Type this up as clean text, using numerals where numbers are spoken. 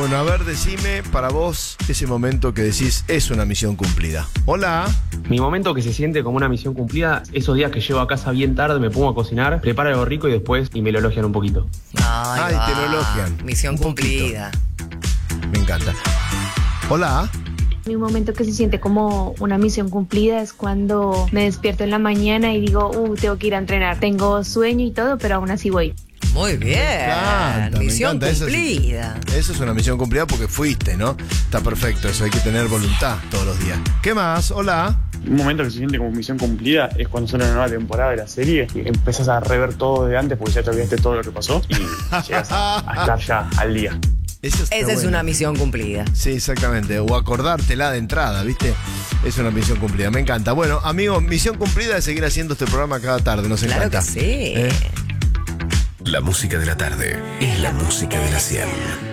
Bueno, a ver, decime para vos ese momento que decís es una misión cumplida. Hola. Mi momento que se siente como una misión cumplida, esos días que llego a casa bien tarde, me pongo a cocinar, preparo algo rico y después me lo elogian un poquito. Ay, te lo elogian. Misión Un poquito. cumplida. Me encanta. Hola. Mi momento que se siente como una misión cumplida es cuando me despierto en la mañana y digo, tengo que ir a entrenar. Tengo sueño y todo, pero aún así voy. Muy bien. Me Misión encanta. cumplida. Eso es una misión cumplida porque fuiste, ¿no? Está perfecto, eso hay que tener voluntad todos los días. ¿Qué más? Hola. Un momento que se siente como misión cumplida es cuando sale una nueva temporada de la serie y empezás a rever todo de antes porque ya te olvidaste todo lo que pasó y llegas a estar ya al día. Esa es una misión cumplida. Sí, exactamente. O acordártela de entrada, ¿viste? Es una misión cumplida. Me encanta. Bueno, amigos, misión cumplida es seguir haciendo este programa cada tarde. Nos Claro encanta. que sí. La música de la tarde es la música de la 100.